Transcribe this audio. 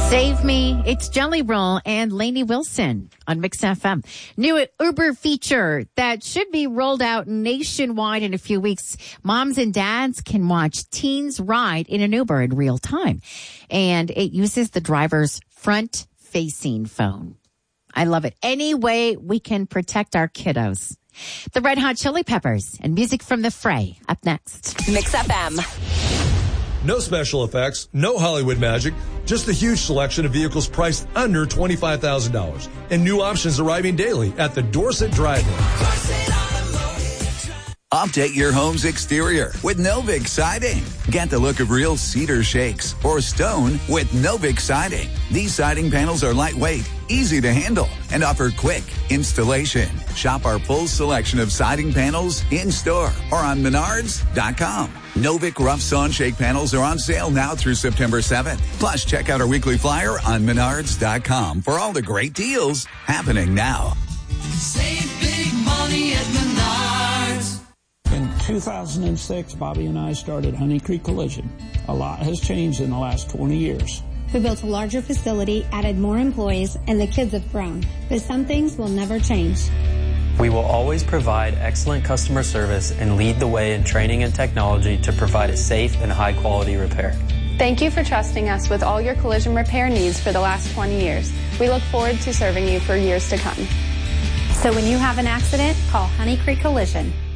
Save Me. It's Jelly Roll and Lainey Wilson on Mix FM. New Uber feature that should be rolled out nationwide in a few weeks. Moms and dads can watch teens ride in an Uber in real time. And it uses the driver's front-facing phone. I love it. Any way we can protect our kiddos. The Red Hot Chili Peppers and music from The Fray up next. Mix FM. No special effects, no Hollywood magic, just a huge selection of vehicles priced under $25,000 and new options arriving daily at the Dorset Drive-In. Update your home's exterior with Novik Siding. Get the look of real cedar shakes or stone with Novik Siding. These siding panels are lightweight, easy to handle, and offer quick installation. Shop our full selection of siding panels in-store or on Menards.com. Novik Rough Sawn Shake panels are on sale now through September 7th. Plus, check out our weekly flyer on Menards.com for all the great deals happening now. Save big money at Menards. In 2006, Bobby and I started Honey Creek Collision. A lot has changed in the last 20 years. We built a larger facility, added more employees, and the kids have grown. But some things will never change. We will always provide excellent customer service and lead the way in training and technology to provide a safe and high-quality repair. Thank you for trusting us with all your collision repair needs for the last 20 years. We look forward to serving you for years to come. So when you have an accident, call Honey Creek Collision.